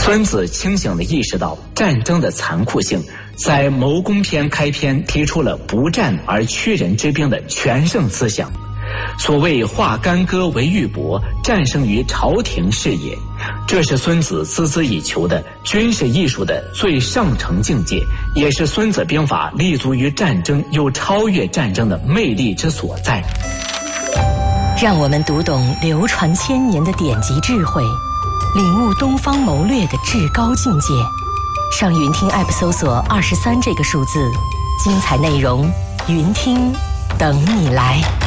孙子清醒地意识到战争的残酷性，在《谋攻篇》开篇提出了不战而屈人之兵的全胜思想。所谓化干戈为玉帛，战胜于朝廷是也，这是孙子孜孜以求的军事艺术的最上乘境界，也是孙子兵法立足于战争又超越战争的魅力之所在。 让我们读懂流传千年的典籍智慧，领悟东方谋略的至高境界。上云听 App 搜索23这个数字，精彩内容云听等你来。